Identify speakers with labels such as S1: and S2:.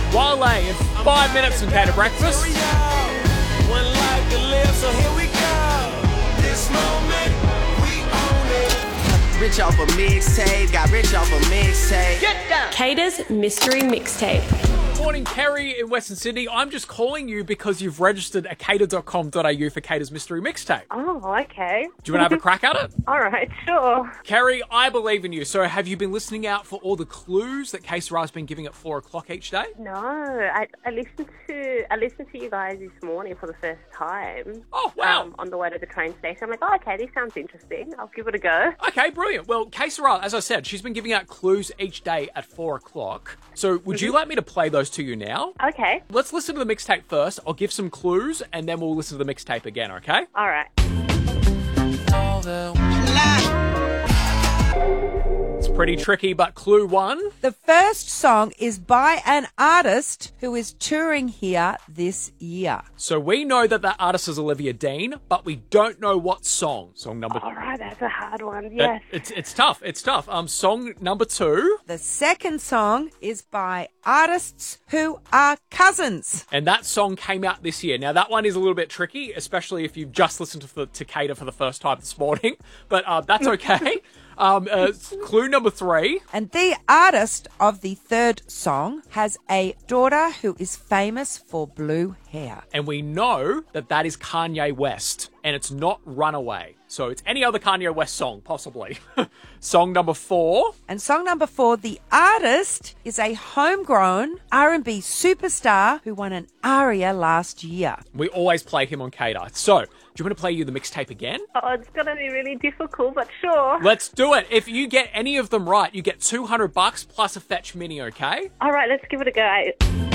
S1: Wale in 5 minutes and Cater Breakfast.
S2: One life to live, so here we go. This moment, we own it.
S3: Rich off a mixtape, got rich off a mixtape.
S1: Get down.
S4: Cater's Mystery Mixtape.
S1: Morning, Kerry in Western Sydney. I'm just calling you because you've registered at cater.com.au for Cater's Mystery Mixtape.
S5: Oh, okay.
S1: Do you want to have a crack at it?
S5: All right, sure.
S1: Kerry, I believe in you. So have you been listening out for all the clues that K Sarah's been giving at 4 o'clock each day?
S5: No, I listened to you guys this morning for the first time.
S1: Oh, wow.
S5: On the way to the train station. I'm like, oh, okay, this sounds interesting. I'll give it a go.
S1: Okay, brilliant. Well, K Sarah, as I said, she's been giving out clues each day at 4 o'clock. So would you like me to play those to you now?
S5: Okay.
S1: Let's listen to the mixtape first. I'll give some clues and then we'll listen to the mixtape again, okay?
S5: All right.
S1: It's pretty tricky, but clue 1.
S6: The first song is by an artist who is touring here this year.
S1: So we know that that artist is Olivia Dean, but we don't know what song. Song number...
S5: All right, that's a hard one. Yes.
S1: It's tough. It's tough. Song number 2.
S6: The second song is by artists who are cousins.
S1: And that song came out this year. Now, that one is a little bit tricky, especially if you've just listened to Cater for the first time this morning. But that's okay. Clue number 3.
S6: And the artist of the third song has a daughter who is famous for blue hair.
S1: And we know that that is Kanye West. And it's not Runaway. So it's any other Kanye West song, possibly. Song number 4.
S6: And song number 4, the artist is a homegrown R&B superstar who won an ARIA last year.
S1: We always play him on Cater. So, do you want to play you the mixtape again?
S5: Oh, it's going to be really difficult, but sure.
S1: Let's do it. If you get any of them right, you get $200 plus a Fetch Mini, okay?
S5: All right, let's give it a go.